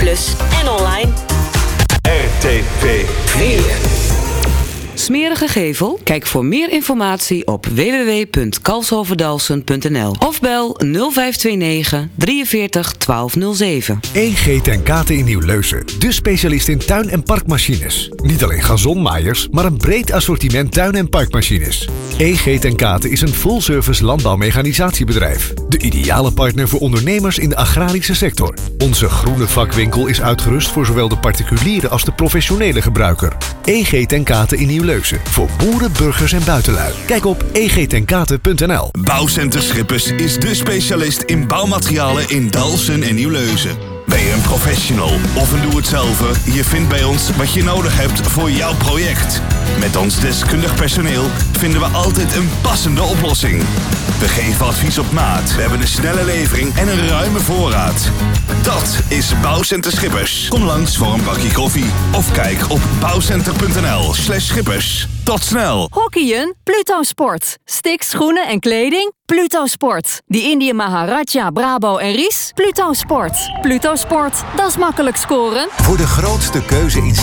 en online. RTV 4. Smerige gevel? Kijk voor meer informatie op www.kalshoverdalsen.nl of bel 0529 43 1207. EG ten Kate in Nieuw-Leusen. De specialist in tuin- en parkmachines. Niet alleen gazonmaaiers, maar een breed assortiment tuin- en parkmachines. EG ten Kate is een full-service landbouwmechanisatiebedrijf. De ideale partner voor ondernemers in de agrarische sector. Onze groene vakwinkel is uitgerust voor zowel de particuliere als de professionele gebruiker. EG ten Kate in Nieuw-Leusen. Voor boeren, burgers en buitenlui. Kijk op egtenkate.nl. Bouwcenter Schippers is de specialist in bouwmaterialen in Dalfsen en Nieuw-Leusen. Ben je een professional of een doe-het-zelver? Je vindt bij ons wat je nodig hebt voor jouw project. Met ons deskundig personeel vinden we altijd een passende oplossing. We geven advies op maat. We hebben een snelle levering en een ruime voorraad. Dat is Bouwcenter Schippers. Kom langs voor een bakje koffie. Of kijk op bouwcenter.nl/schippers. Tot snel! Hockeyen? Pluto Sport. Sticks, schoenen en kleding? Pluto Sport. Die Indië Maharaja, Brabo en Ries? Pluto Sport. Pluto Sport, dat is makkelijk scoren. Voor de grootste keuze in